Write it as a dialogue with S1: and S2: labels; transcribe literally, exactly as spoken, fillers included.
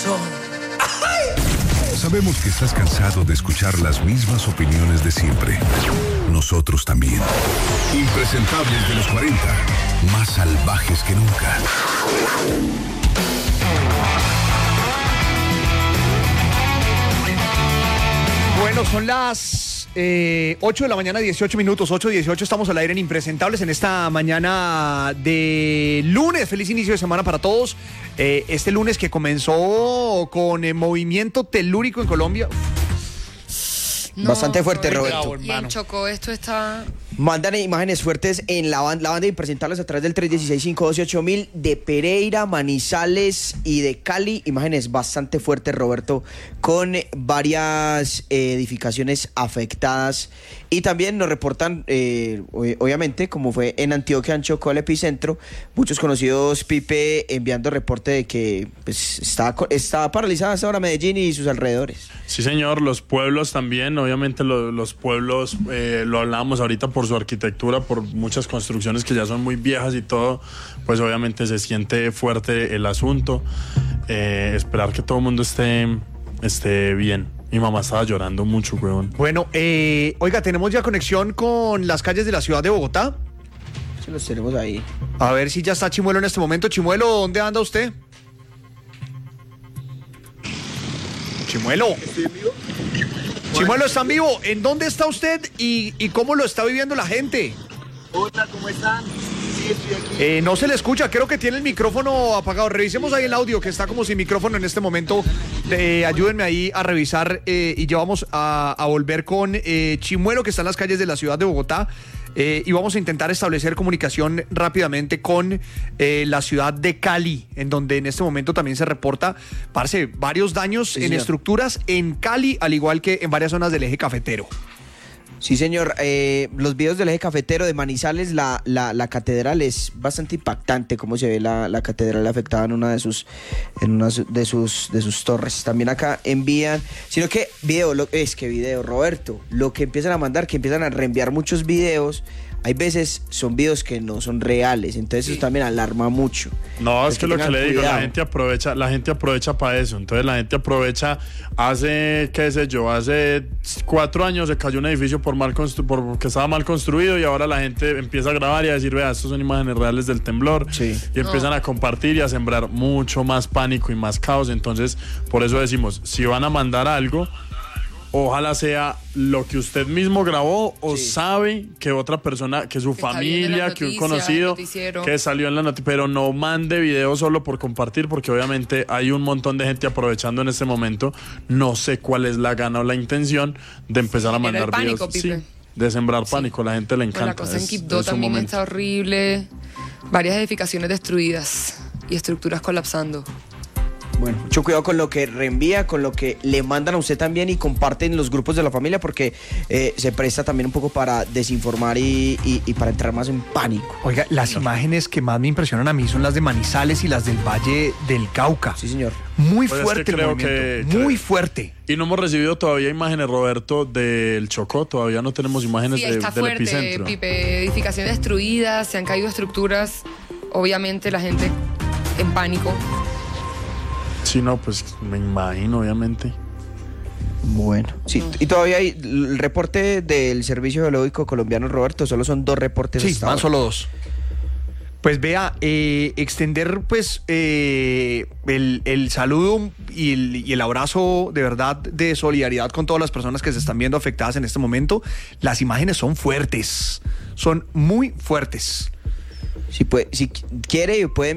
S1: corazón.
S2: Sabemos que estás cansado de escuchar las mismas opiniones de siempre. Nosotros también. Impresentables de los cuarenta, más salvajes que nunca.
S3: Bueno, son las eh, ocho de la mañana, dieciocho minutos, ocho dieciocho, estamos al aire en Impresentables en esta mañana de lunes. Feliz inicio de semana para todos. Eh, este lunes que comenzó con el movimiento telúrico en Colombia.
S4: No, bastante fuerte, Roberto.
S1: Y en Chocó esto está...
S4: Mandan imágenes fuertes en la banda, la banda de Impresentables a través del tres uno seis, cinco uno ocho mil de Pereira, Manizales y de Cali. Imágenes bastante fuertes, Roberto, con varias eh, edificaciones afectadas. Y también nos reportan, eh, obviamente, como fue en Antioquia, en Chocó, el epicentro, muchos conocidos, Pipe, enviando reporte de que pues, está, está paralizada hasta ahora Medellín y sus alrededores.
S5: Sí, señor, los pueblos también, obviamente lo, los pueblos, eh, lo hablábamos ahorita por su arquitectura, por muchas construcciones que ya son muy viejas y todo, pues obviamente se siente fuerte el asunto. Eh, esperar que todo el mundo esté, esté bien. Mi mamá estaba llorando mucho, weón.
S3: Bueno, eh, oiga, tenemos ya conexión con las calles de la ciudad de Bogotá.
S4: Sí, los tenemos ahí.
S3: A ver si ya está Chimuelo en este momento. Chimuelo, ¿dónde anda usted? Chimuelo.
S6: ¿Estoy en vivo?
S3: Chimuelo, ¿está en vivo? ¿En dónde está usted y, y cómo lo está viviendo la gente?
S6: Hola, ¿cómo están? Sí, estoy aquí.
S3: Eh, no se le escucha, creo que tiene el micrófono apagado. Revisemos ahí el audio, que está como sin micrófono en este momento. Eh, ayúdenme ahí a revisar eh, y ya vamos a, a volver con eh, Chimuelo, que está en las calles de la ciudad de Bogotá. Eh, y vamos a intentar establecer comunicación rápidamente con eh, la ciudad de Cali, en donde en este momento también se reporta, parce, varios daños sí, en señor. estructuras en Cali, al igual que en varias zonas del eje cafetero.
S4: Sí, señor. Eh, los videos del eje cafetero de Manizales, la, la, la catedral es bastante impactante, cómo se ve la, la catedral afectada en una de sus en una de sus de sus torres. También acá envían, sino que video, lo, es que video, Roberto, lo que empiezan a mandar, que empiezan a reenviar muchos videos. Hay veces son videos que no son reales, entonces sí. Eso también alarma mucho.
S5: No, es que, que lo que le digo, la gente aprovecha, la gente aprovecha para eso. Entonces la gente aprovecha, hace, qué sé yo, hace cuatro años se cayó un edificio por mal constru- porque estaba mal construido y ahora la gente empieza a grabar y a decir, vea, estos son imágenes reales del temblor.
S4: Sí.
S5: Y empiezan
S1: no.
S5: a compartir y a sembrar mucho más pánico y más caos. Entonces, por eso decimos, si van a mandar algo, ojalá sea lo que usted mismo grabó o sí. sabe que otra persona, que su que familia, que un conocido que salió en la noticia, pero no mande video solo por compartir, porque obviamente hay un montón de gente aprovechando en este momento. No sé cuál es la gana o la intención de empezar a mandar
S1: pánico,
S5: videos. Sí, de sembrar sí. pánico, la gente le encanta.
S1: Bueno, la cosa
S5: es,
S1: en Quibdó también momento. Está horrible. Varias edificaciones destruidas y estructuras colapsando.
S4: Bueno, mucho cuidado con lo que reenvía, con lo que le mandan a usted también y comparten los grupos de la familia, porque eh, se presta también un poco para desinformar y, y, y para entrar más en pánico.
S3: Oiga, las
S5: no.
S3: imágenes que más me impresionan a mí son las de Manizales y las del Valle del Cauca.
S4: Sí, señor.
S3: Muy
S5: pues
S3: fuerte
S5: es que
S3: el
S5: creo
S3: movimiento,
S5: que,
S3: muy
S5: que...
S3: fuerte.
S5: Y no hemos recibido todavía imágenes, Roberto, del Chocó. Todavía no tenemos imágenes
S1: sí,
S5: de,
S1: está
S5: del
S1: fuerte,
S5: epicentro.
S1: Pipe, edificaciones destruidas, se han caído estructuras. Obviamente la gente en pánico.
S5: Sí, no, pues me imagino, obviamente.
S4: Bueno, sí, y todavía hay el reporte del Servicio Geológico Colombiano, Roberto, solo son dos reportes.
S3: Sí, van solo dos. Pues vea, eh, extender pues eh, el, el saludo y el, y el abrazo de verdad de solidaridad con todas las personas que se están viendo afectadas en este momento. Las imágenes son fuertes, son muy fuertes.
S4: Si, puede, si quiere, pueden